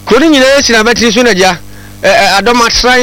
kuro nyina si na betri so na dia adoma sran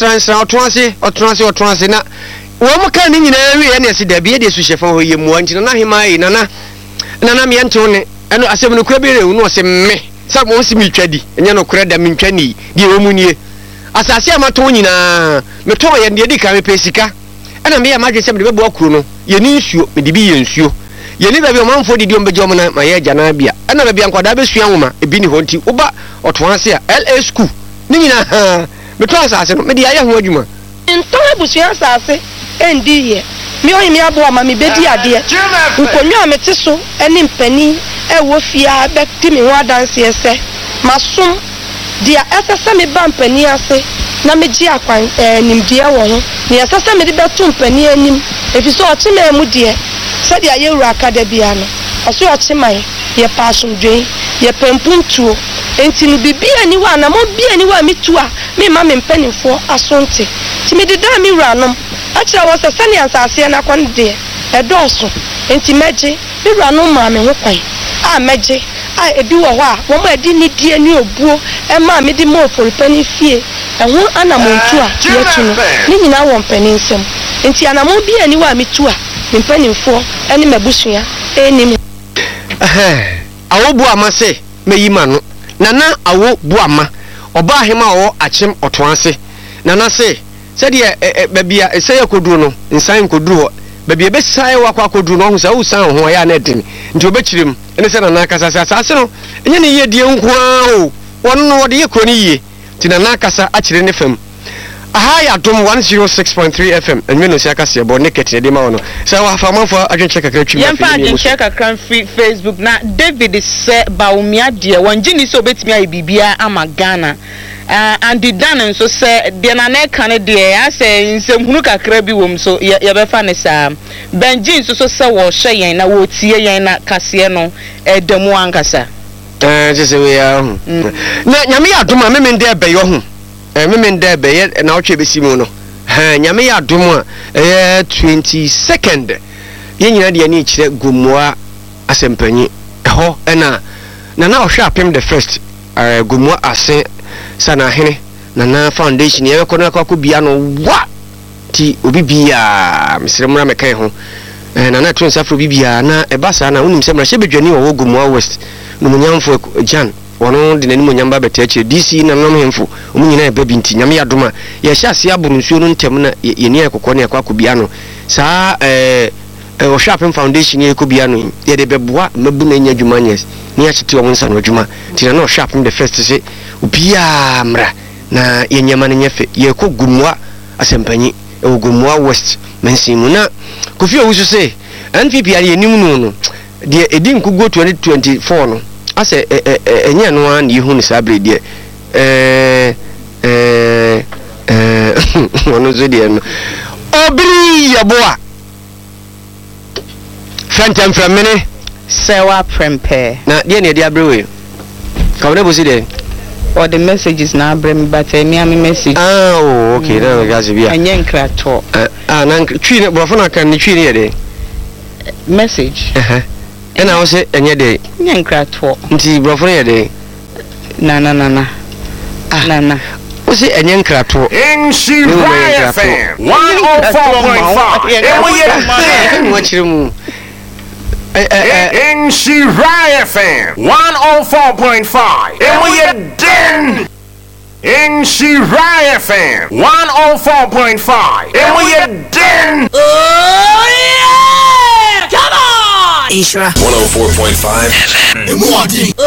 otonase na wo mo kan ni nyina wi na se da bia de su hyefa ho yemu anti na hema yi nana me ento ne eno asem no kura bi rewu no se me sa mo si mi twadi enya no kura da mi twani di wo mu nie asase amato nyina me to ye de ka me pesika ana me ya madwe se me de bebo akuro no ye ni nsuo me de bi ye nsuo ye ni ba bi o manfo didi o mbeje o na ma ye jana bia ana ba bia nkwada be sua nwoma ebi ni ho nti uba otoase a LA school ni nyina me to asase no me de aye ho adwuma nto abusua asase endi ye mi oyin mi abo ama mi bedi ade nkonwa me te so eni mpani wo fia be ti mi ho adanse ese masom dia esese me ba mpani ase na me gi akwan nimdie wo ho ne esese me de beto mpani anim efiso o chima mu de se dia ye wura akada bia no oso o chima ye pasum dwen ye pempuntuo enti no bibia ni wa na mo bia ni wa mitu a me ma me mpanifo asonte ti me de da mi wura no akira wo se sane ansase na kon de edoso enti meje mi wura no ma me ho kwan a meje a ebi wo ho a wo ma di ni die ni obuo e ma me di mo foripani fie ho anamontu a yetu no ni nyina wo mpani nsem enti anamon bia ni wa mitu a me mpanifo ene mabusua enim awo bu amase meyima no nana awo bu ama oba ahema wo achem otoase nana se de babia se yakoduru no nsan koduru ho babia be sai wa kwa koduru no ho sa wo san ho ya na edin nti obekirem ene se nana kasa asase no enye ne ye die nko o wono no wode ye kroni ye ti nana kasa akire ne fam aha ya dom 106.3 FM enwe no sia kasa bo naked de ma wono sa wa fa manfo adwenche kakra twi ma fi adwenche kakra fi Facebook na David se baumia de wanjini so betimi ayi bibia ama Ghana and the dan so say de na na kan de ya say nsemhunu kakra bi wom so ye be fa ne sa benjin so se wo hwe yen na wo tie yen na kase no edemu ankasa just we na nyame ya dom a me de be yo ho memende be ye na otwe be simu no nyame ya dom a 22nd ye nyina de ani kire gumua asempanyi ho na ohwe apem the first gumua ase sana hene na foundation ye ko na kwa bia no wa ti obi bia misremura mekan ho na twin safro bibia na ebasa na unim semra shebedwani wo gumua west no munyamfo jan wono de nani munyamba beta achi DC na nom hemfo omunyina eba binti nyame yadoma ye hya ase aburunsuo no ntem na ye ne akokɔ ne akwa bia no saa o Sharpen Foundation ye ko bia no ye de beboa mabu na nya dwuma nyes ne ya chete o nsa no dwuma tina na o Sharpen the first se obia mra na ye nyama ne nyefe ye ko gumua asempanyi e gumua west mensimu na kofi owusu se NPP ari enim no de edi nkugo 2024 no ase enye no an yihu ni sabre de wono zo de no obri yaboa fantam framene sewa prempe na de ne de abrewe kawne bosi de or the messages na abrem but any message oh okay na gazi bia enye nkrato na twi ne brofo na kan ni twi ne de message ena wo se enye de nye nkrato nti brofo ne de na wo se enye nkrato NC Riot FM 104.5 mo chirimu NC Riot FM 104.5 den NC Riot FM 104.5 den oh yeah come on Isra 104.5 FM oh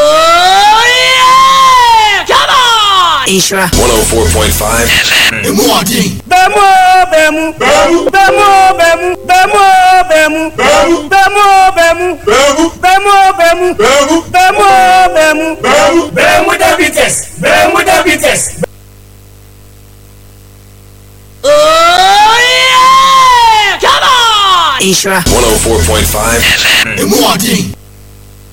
yeah come on Isra 104.5 FM Bemu oh yeah come on Isra 104.5 FM